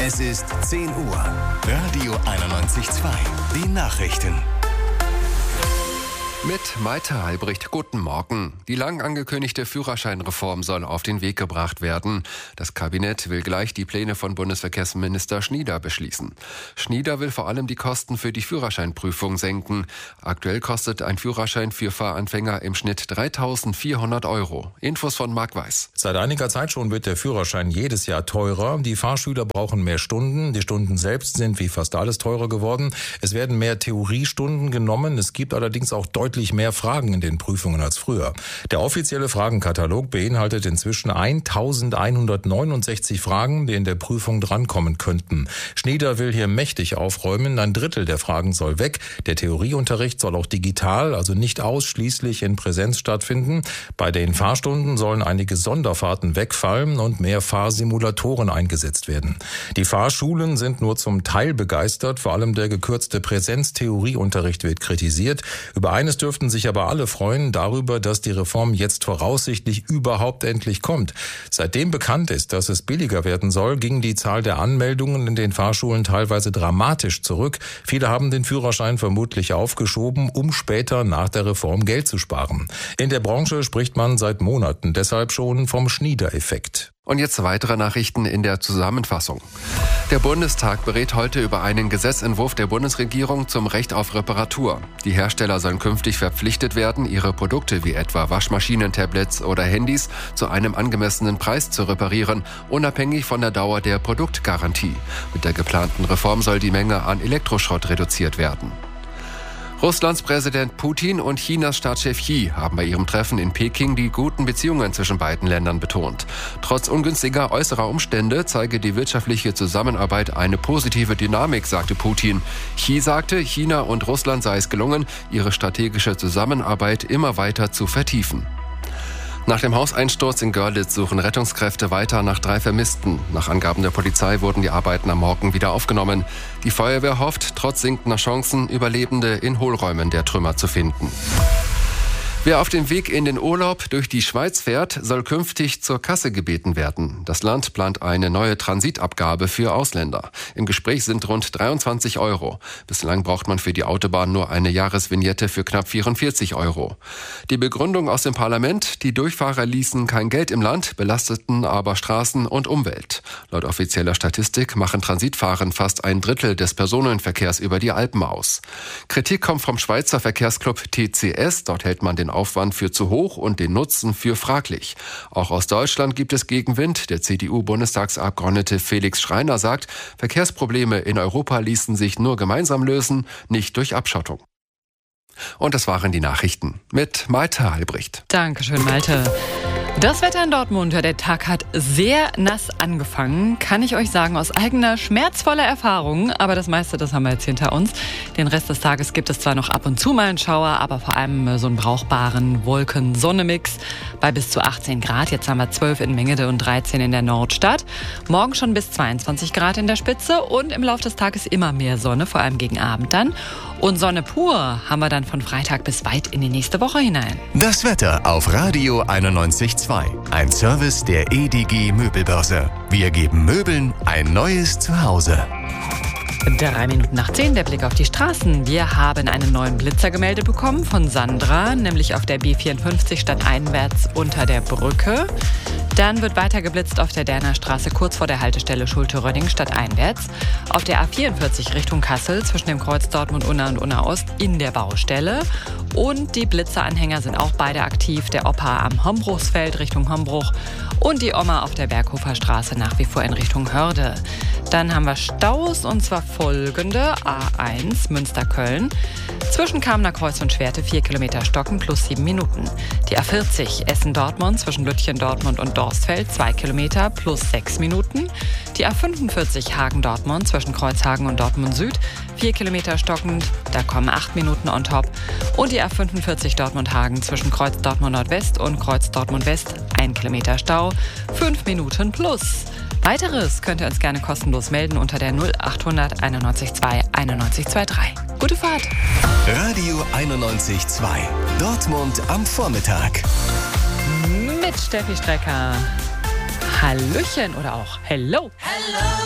Es ist 10 Uhr. Radio 91.2. Die Nachrichten. Mit Maite Halbricht, guten Morgen. Die lang angekündigte Führerscheinreform soll auf den Weg gebracht werden. Das Kabinett will gleich die Pläne von Bundesverkehrsminister Schnieder beschließen. Schnieder will vor allem die Kosten für die Führerscheinprüfung senken. Aktuell kostet ein Führerschein für Fahranfänger im Schnitt 3.400 €. Infos von Marc Weiß. Seit einiger Zeit schon wird der Führerschein jedes Jahr teurer. Die Fahrschüler brauchen mehr Stunden. Die Stunden selbst sind wie fast alles teurer geworden. Es werden mehr Theoriestunden genommen. Es gibt allerdings auch deutlich mehr Fragen in den Prüfungen als früher. Der offizielle Fragenkatalog beinhaltet inzwischen 1169 Fragen, die in der Prüfung drankommen könnten. Schnieder will hier mächtig aufräumen. 1/3 der Fragen soll weg. Der Theorieunterricht soll auch digital, also nicht ausschließlich in Präsenz stattfinden. Bei den Fahrstunden sollen einige Sonderfahrten wegfallen und mehr Fahrsimulatoren eingesetzt werden. Die Fahrschulen sind nur zum Teil begeistert. Vor allem der gekürzte Präsenz-Theorieunterricht wird kritisiert. Über eines dürften sich aber alle freuen, darüber, dass die Reform jetzt voraussichtlich überhaupt endlich kommt. Seitdem bekannt ist, dass es billiger werden soll, ging die Zahl der Anmeldungen in den Fahrschulen teilweise dramatisch zurück. Viele haben den Führerschein vermutlich aufgeschoben, um später nach der Reform Geld zu sparen. In der Branche spricht man seit Monaten deshalb schon vom Schnieder-Effekt. Und jetzt weitere Nachrichten in der Zusammenfassung. Der Bundestag berät heute über einen Gesetzentwurf der Bundesregierung zum Recht auf Reparatur. Die Hersteller sollen künftig verpflichtet werden, ihre Produkte wie etwa Waschmaschinen, Tablets oder Handys zu einem angemessenen Preis zu reparieren, unabhängig von der Dauer der Produktgarantie. Mit der geplanten Reform soll die Menge an Elektroschrott reduziert werden. Russlands Präsident Putin und Chinas Staatschef Xi haben bei ihrem Treffen in Peking die guten Beziehungen zwischen beiden Ländern betont. Trotz ungünstiger äußerer Umstände zeige die wirtschaftliche Zusammenarbeit eine positive Dynamik, sagte Putin. Xi sagte, China und Russland sei es gelungen, ihre strategische Zusammenarbeit immer weiter zu vertiefen. Nach dem Hauseinsturz in Görlitz suchen Rettungskräfte weiter nach 3 Vermissten. Nach Angaben der Polizei wurden die Arbeiten am Morgen wieder aufgenommen. Die Feuerwehr hofft, trotz sinkender Chancen, Überlebende in Hohlräumen der Trümmer zu finden. Wer auf dem Weg in den Urlaub durch die Schweiz fährt, soll künftig zur Kasse gebeten werden. Das Land plant eine neue Transitabgabe für Ausländer. Im Gespräch sind rund 23 €. Bislang braucht man für die Autobahn nur eine Jahresvignette für knapp 44 €. Die Begründung aus dem Parlament: Die Durchfahrer ließen kein Geld im Land, belasteten aber Straßen und Umwelt. Laut offizieller Statistik machen Transitfahren fast 1/3 des Personenverkehrs über die Alpen aus. Kritik kommt vom Schweizer Verkehrsclub TCS. Dort hält man den Aufwand für zu hoch und den Nutzen für fraglich. Auch aus Deutschland gibt es Gegenwind. Der CDU-Bundestagsabgeordnete Felix Schreiner sagt, Verkehrsprobleme in Europa ließen sich nur gemeinsam lösen, nicht durch Abschottung. Und das waren die Nachrichten mit Maite Halbricht. Dankeschön, Malte. Das Wetter in Dortmund, der Tag hat sehr nass angefangen, kann ich euch sagen, aus eigener schmerzvoller Erfahrung. Aber das meiste, das haben wir jetzt hinter uns. Den Rest des Tages gibt es zwar noch ab und zu mal einen Schauer, aber vor allem so einen brauchbaren Wolken-Sonne-Mix bei bis zu 18 Grad. Jetzt haben wir 12 in Mengede und 13 in der Nordstadt. Morgen schon bis 22 Grad in der Spitze und im Laufe des Tages immer mehr Sonne, vor allem gegen Abend dann. Und Sonne pur haben wir dann von Freitag bis weit in die nächste Woche hinein. Das Wetter auf Radio 91.2. Ein Service der EDG Möbelbörse. Wir geben Möbeln ein neues Zuhause. 3 Minuten nach 10, der Blick auf die Straßen. Wir haben einen neuen Blitzer gemeldet bekommen von Sandra, nämlich auf der B54 stadteinwärts unter der Brücke. Dann wird weiter geblitzt auf der Derner Straße kurz vor der Haltestelle Schulte-Rödding stadteinwärts. Auf der A44 Richtung Kassel zwischen dem Kreuz Dortmund-Unna und Unna-Ost in der Baustelle. Und die Blitzeranhänger sind auch beide aktiv. Der Opa am Hombruchsfeld Richtung Hombruch und die Oma auf der Berghofer Straße nach wie vor in Richtung Hörde. Dann haben wir Staus und zwar folgende: A1 Münster-Köln. Zwischen Kamener Kreuz und Schwerte 4 Kilometer stocken plus 7 Minuten. Die A40 Essen-Dortmund zwischen Lütchen-Dortmund und Dorstfeld 2 Kilometer plus 6 Minuten. Die A45 Hagen-Dortmund zwischen Kreuzhagen und Dortmund Süd 4 Kilometer stockend, da kommen 8 Minuten on top. Und die A45 Dortmund-Hagen zwischen Kreuz Dortmund Nordwest und Kreuz Dortmund West 1 Kilometer Stau, 5 Minuten plus. Weiteres könnt ihr uns gerne kostenlos melden unter der 0800 91 2 91 23. Gute Fahrt! Radio 91.2. Dortmund am Vormittag. Mit Steffi Strecker. Hallöchen oder auch Hello. Hello.